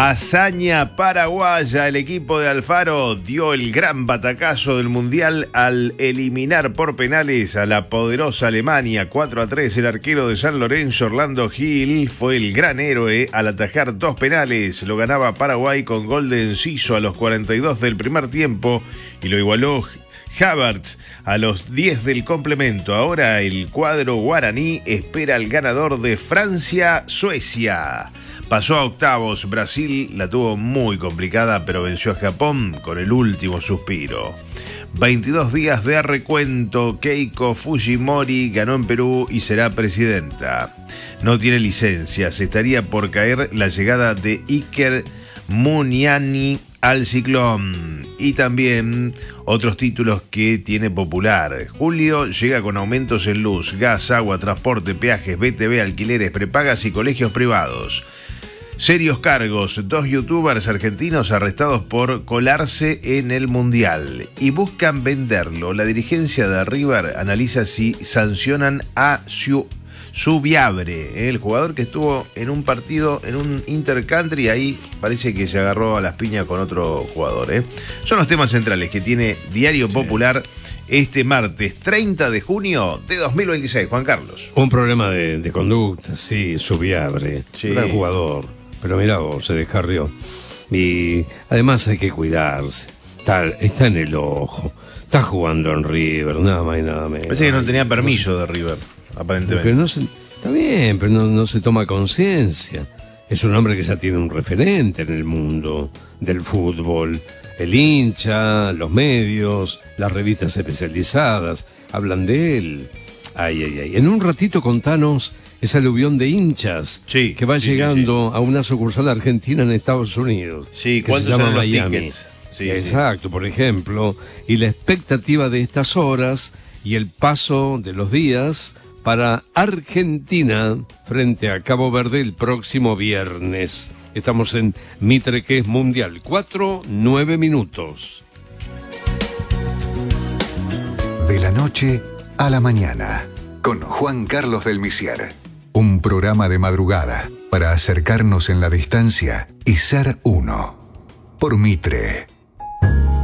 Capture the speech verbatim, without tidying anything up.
Hazaña paraguaya, el equipo de Alfaro dio el gran batacazo del Mundial al eliminar por penales a la poderosa Alemania cuatro a tres. El arquero de San Lorenzo, Orlando Gil, fue el gran héroe al atajar dos penales. Lo ganaba Paraguay con gol de Enciso a los cuarenta y dos del primer tiempo y lo igualó Havertz a los diez del complemento. Ahora el cuadro guaraní espera al ganador de Francia-Suecia. Pasó a octavos, Brasil la tuvo muy complicada, pero venció a Japón con el último suspiro. veintidós días de recuento, Keiko Fujimori ganó en Perú y será presidenta. No tiene licencia, se estaría por caer la llegada de Iker Muniani al ciclón. Y también otros títulos que tiene Popular. Julio llega con aumentos en luz, gas, agua, transporte, peajes, B T V, alquileres, prepagas y colegios privados. Serios cargos, dos youtubers argentinos arrestados por colarse en el Mundial y buscan venderlo. La dirigencia de River analiza si sancionan a Subiabre, el jugador que estuvo en un partido, en un intercountry, ahí parece que se agarró a las piñas con otro jugador. ¿eh? Son los temas centrales que tiene Diario Popular este martes treinta de junio de dos mil veintiséis. Juan Carlos. Un problema de, de conducta, sí, Subiabre, sí. Gran jugador. Pero mirá vos, se descarrió. Y además hay que cuidarse. Está, está en el ojo. Está jugando en River, nada más y nada menos. Parece que no tenía permiso de River, aparentemente. Pero no se, está bien, pero no, no se toma conciencia. Es un hombre que ya tiene un referente en el mundo del fútbol. El hincha, los medios, las revistas especializadas hablan de él. Ay, ay, ay. En un ratito contanos ese aluvión de hinchas sí, que va sí, llegando sí. a una sucursal argentina en Estados Unidos. Sí, que ¿cuántos se llama son los Miami. tickets? Sí, Exacto, sí. Por ejemplo, y la expectativa de estas horas y el paso de los días para Argentina frente a Cabo Verde el próximo viernes. Estamos en Mitre, que es Mundial. Cuatro, nueve minutos. De la noche a la mañana, con Juan Carlos del Misier. Un programa de madrugada para acercarnos en la distancia y ser uno. Por Mitre.